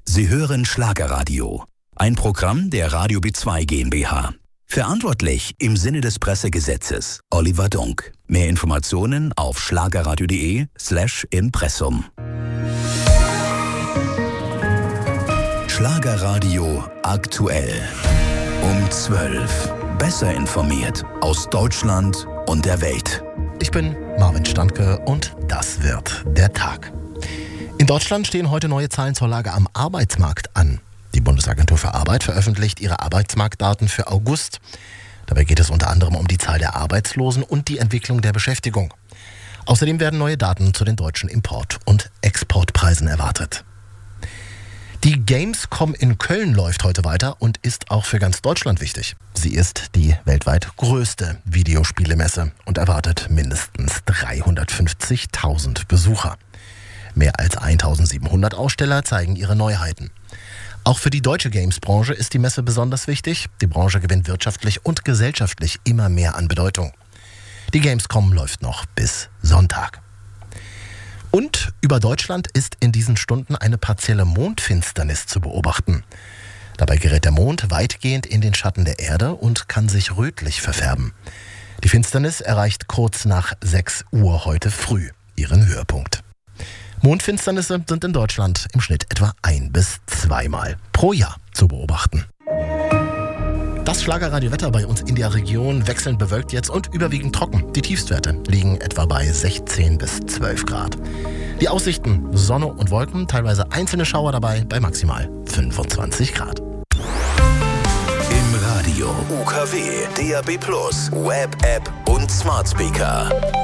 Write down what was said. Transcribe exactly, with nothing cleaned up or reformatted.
Sie hören Schlagerradio, ein Programm der Radio B zwei GmbH. Verantwortlich im Sinne des Pressegesetzes Oliver Dunk. Mehr Informationen auf schlagerradio.de slash Impressum. Schlagerradio aktuell. Um zwölf. Besser informiert aus Deutschland und der Welt. Ich bin Marvin Standke und das wird der Tag. In Deutschland stehen heute neue Zahlen zur Lage am Arbeitsmarkt an. Die Bundesagentur für Arbeit veröffentlicht ihre Arbeitsmarktdaten für August. Dabei geht es unter anderem um die Zahl der Arbeitslosen und die Entwicklung der Beschäftigung. Außerdem werden neue Daten zu den deutschen Import- und Exportpreisen erwartet. Die Gamescom in Köln läuft heute weiter und ist auch für ganz Deutschland wichtig. Sie ist die weltweit größte Videospielemesse und erwartet mindestens dreihundertfünfzigtausend Besucher. Mehr als eintausendsiebenhundert Aussteller zeigen ihre Neuheiten. Auch für die deutsche Games-Branche ist die Messe besonders wichtig. Die Branche gewinnt wirtschaftlich und gesellschaftlich immer mehr an Bedeutung. Die Gamescom läuft noch bis Sonntag. Und über Deutschland ist in diesen Stunden eine partielle Mondfinsternis zu beobachten. Dabei gerät der Mond weitgehend in den Schatten der Erde und kann sich rötlich verfärben. Die Finsternis erreicht kurz nach sechs Uhr heute früh ihren Höhepunkt. Mondfinsternisse sind in Deutschland im Schnitt etwa ein- bis zweimal pro Jahr zu beobachten. Das Schlagerradio-Wetter bei uns in der Region wechselnd bewölkt jetzt und überwiegend trocken. Die Tiefstwerte liegen etwa bei sechzehn bis zwölf Grad. Die Aussichten: Sonne und Wolken, teilweise einzelne Schauer dabei bei maximal fünfundzwanzig Grad. Im Radio, U K W, D A B plus, Web-App und Smart Speaker.